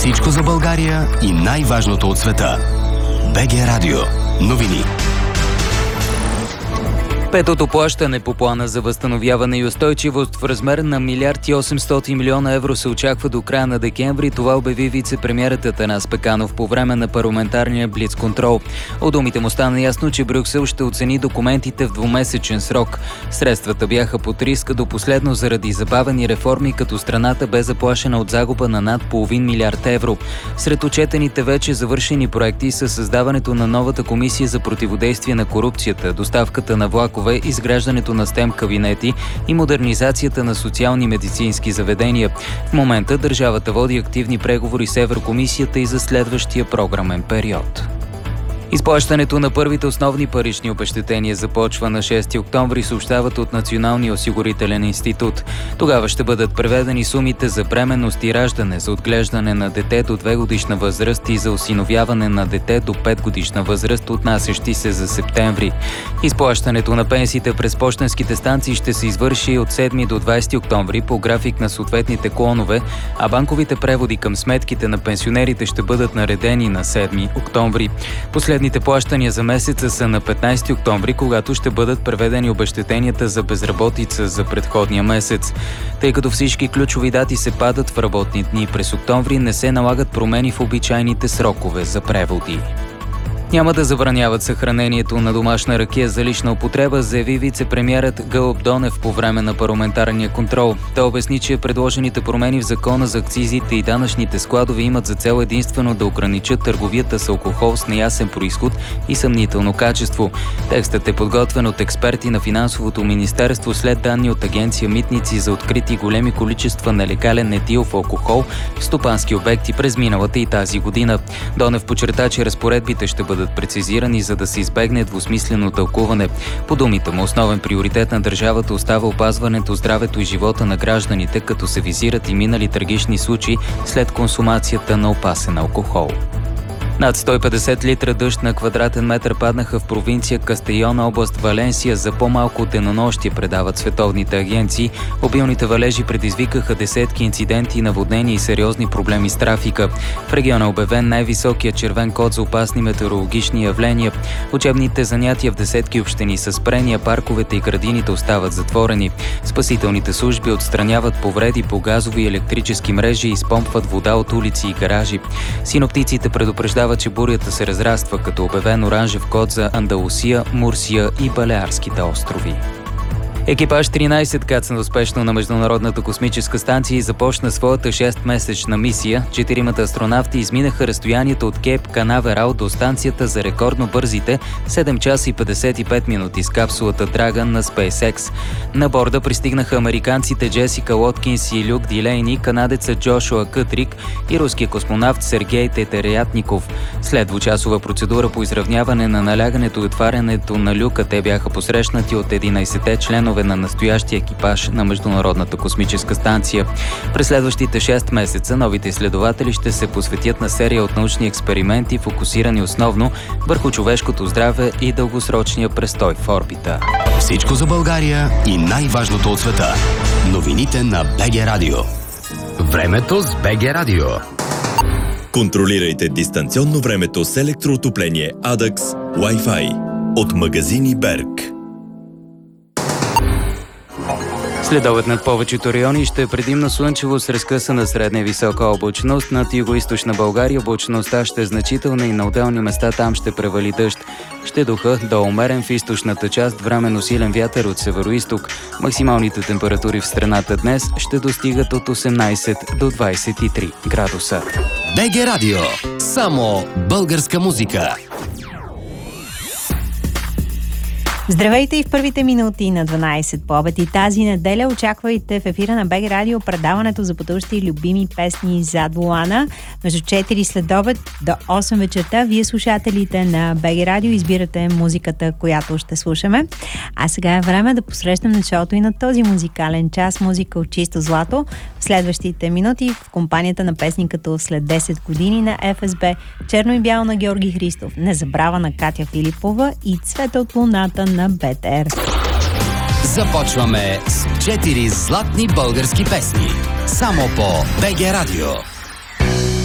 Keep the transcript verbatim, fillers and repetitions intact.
Всичко за България и най-важното от света. БГ Радио. Новини. Петото плащане по плана за възстановяване и устойчивост в размер на милиард и осемстотин милиона евро се очаква до края на декември. Това обяви вице-премиерът Атанас Пеканов по време на парламентарния блицконтрол. От думите му стана ясно, че Брюксел ще оцени документите в двумесечен срок. Средствата бяха под риск до последно заради забавени реформи, като страната бе заплашена от загуба на над половин милиард евро. Сред отчетените вече завършени проекти са създаването на новата комисия за противодействие на корупцията, доставката на влакове, изграждането на стем кабинети и модернизацията на социални медицински заведения. В момента държавата води активни преговори с Еврокомисията и за следващия програмен период. Изплащането на първите основни парични обезщетения започва на шести октомври, съобщават от Националния осигурителен институт. Тогава ще бъдат преведени сумите за бременност и раждане, за отглеждане на дете до две годишна възраст и за осиновяване на дете до пет годишна възраст, отнасящи се за септември. Изплащането на пенсиите през пощенските станции ще се извърши от седми до двадесети октомври по график на съответните клонове, а банковите преводи към сметките на пенсионерите ще бъдат наредени на седми октомври. Последните плащания за месеца са на петнадесети октомври, когато ще бъдат преведени обезщетенията за безработица за предходния месец. Тъй като всички ключови дати се падат в работни дни през октомври, не се налагат промени в обичайните срокове за преводи. Няма да забраняват съхранението на домашна ракия за лична употреба, заяви вице-премиерът Гълъб Донев по време на парламентарния контрол. Той обясни, че предложените промени в закона за акцизите и данъчните складове имат за цел единствено да ограничат търговията с алкохол с неясен произход и съмнително качество. Текстът е подготвен от експерти на Финансовото министерство след данни от агенция Митници за открити големи количества нелегален етилов алкохол в стопански обекти през миналата и тази година. Донев подчерта, че разпоредбите ще бъдат прецизирани, за да се избегне двусмислено тълкуване. По думите му, основен приоритет на държавата остава опазването здравето и живота на гражданите, като се визират и минали трагични случаи след консумацията на опасен алкохол. Над сто и петдесет литра дъжд на квадратен метър паднаха в провинция Кастейона, област Валенсия за по-малко от денонощие, предават световните агенции. Обилните валежи предизвикаха десетки инциденти, наводнения и сериозни проблеми с трафика. В региона е обявен най-високия червен код за опасни метеорологични явления. Учебните занятия в десетки общини са спрени, а парковете и градините остават затворени. Спасителните служби отстраняват повреди по газови и електрически мрежи и изпомпват вода от улици и гаражи. Синоптиците предупреждават, че бурята се разраства, като обявен оранжев код за Андалусия, Мурсия и Балеарските острови. Екипаж тринадесет кацна успешно на Международната космическа станция и започна своята шестмесечна мисия. Четиримата астронавти изминаха разстоянието от Кейп Канаверал до станцията за рекордно бързите седем часа и петдесет и пет минути с капсулата Dragon на SpaceX. На борда пристигнаха американците Джесика Лоткинс и Люк Дилейни, канадеца Джошуа Кътрик и руския космонавт Сергей Тетерятников. След двучасова процедура по изравняване на налягането и отварянето на люка, те бяха посрещнати от единадесетте членове на настоящия екипаж на Международната космическа станция. През следващите шест месеца новите изследователи ще се посветят на серия от научни експерименти, фокусирани основно върху човешкото здраве и дългосрочния престой в орбита. Всичко за България и най-важното от света. Новините на БГ Радио. Времето с БГ Радио. Контролирайте дистанционно времето с електроотопление Адакс Wi-Fi от магазини Берг. Следобед над повечето райони ще е предимно слънчево с разкъсана средна и висока облачност. Над югоизточна България облачността ще е значителна и на отделни места там ще превали дъжд. Ще духа до умерен в източната част, временно силен вятър от североизток. Максималните температури в страната днес ще достигат от осемнадесет до двадесет и три градуса. БГ Радио. Само българска музика. Здравейте и в първите минути на дванадесет по обед и тази неделя очаквайте в ефира на БГ Радио предаването за пътуващи любими песни зад волана. Между четири след обед до осем вечерта вие, слушателите на БГ Радио, избирате музиката, която ще слушаме. А сега е време да посрещнем началото и на този музикален час, музика от чисто злато. В следващите минути в компанията на песни като След десет години на Еф Ес Би, Черно и бяло на Георги Христов, Незабрава на Катя Филипова и Цвета от луната на Бе Те Ер. Започваме с четири златни български песни. Само по БГ Радио.